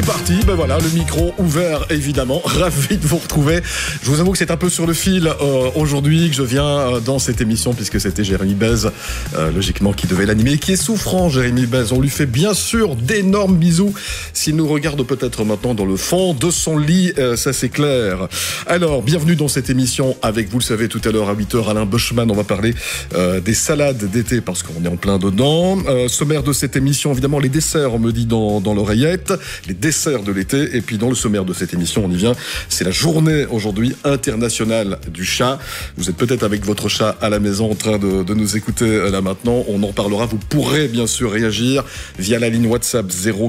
parti, ben voilà, le micro ouvert évidemment, ravi de vous retrouver. Je vous avoue que c'est un peu sur le fil aujourd'hui que je viens dans cette émission puisque c'était Jérémy Bez, logiquement qui devait l'animer, qui est souffrant Jérémy Bez. On lui fait bien sûr d'énormes bisous s'il nous regarde peut-être maintenant dans le fond de son lit, ça c'est clair. Alors, bienvenue dans cette émission avec, vous le savez, tout à l'heure à 8h, Alain Bushman, on va parler des salades d'été parce qu'on est en plein dedans. Sommaire de cette émission, évidemment, les desserts, on me dit dans l'oreillette, les desserts de l'été. Et puis dans le sommaire de cette émission, on y vient, c'est la journée aujourd'hui internationale du chat. Vous êtes peut-être avec votre chat à la maison en train de nous écouter là maintenant. On en parlera. Vous pourrez bien sûr réagir via la ligne WhatsApp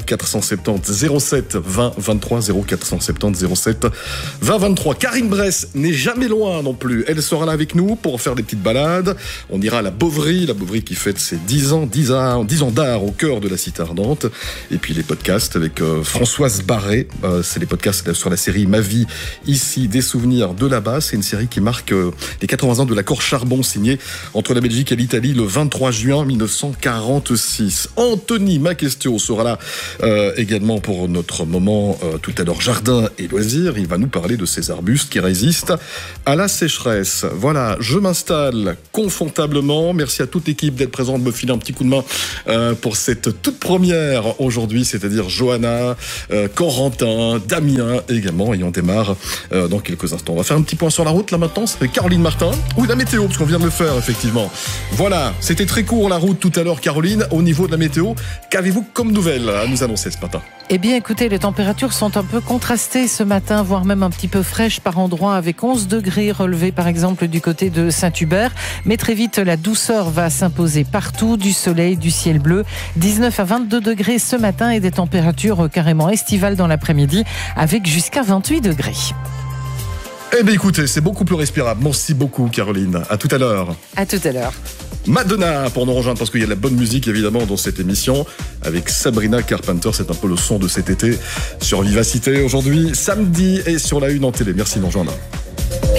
0470 07 20 23 0470 07 20 23. Karine Bress n'est jamais loin non plus. Elle sera là avec nous pour faire des petites balades. On ira à la Beauvry qui fête ses 10 ans d'art au cœur de la cité ardente. Et puis les podcasts avec Françoise Barré. C'est les podcasts sur la série Ma vie ici, des souvenirs de là-bas. C'est une série qui marque les 80 ans de l'accord Charbon signé entre la Belgique et l'Italie le 23 juin 1946. Anthony Maquestio sera là également pour notre moment tout à l'heure jardin et loisirs. Il va nous parler de ces arbustes qui résistent à la sécheresse. Voilà, je m'installe confortablement. Merci à toute l'équipe d'être présente, de me filer un petit coup de main pour cette toute première aujourd'hui, c'est-à-dire Johanna, Corentin, Damien également, et on démarre dans quelques instants. On va faire un petit point sur la route là maintenant, c'est Caroline Martin, ou la météo, parce qu'on vient de le faire effectivement. Voilà, c'était très court la route tout à l'heure Caroline, au niveau de la météo, qu'avez-vous comme nouvelle à nous annoncer ce matin ? Eh bien écoutez, les températures sont un peu contrastées ce matin, voire même un petit peu fraîches par endroits, avec 11 degrés relevés par exemple du côté de Saint-Hubert. Mais très vite, la douceur va s'imposer partout, du soleil, du ciel bleu. 19 à 22 degrés ce matin et des températures carrément estivales dans l'après-midi, avec jusqu'à 28 degrés. Eh bien écoutez, c'est beaucoup plus respirable. Merci beaucoup Caroline. À tout à l'heure. À tout à l'heure. Madonna pour nous rejoindre parce qu'il y a de la bonne musique évidemment dans cette émission avec Sabrina Carpenter. C'est un peu le son de cet été sur Vivacité aujourd'hui, samedi et sur la une en télé. Merci de nous rejoindre.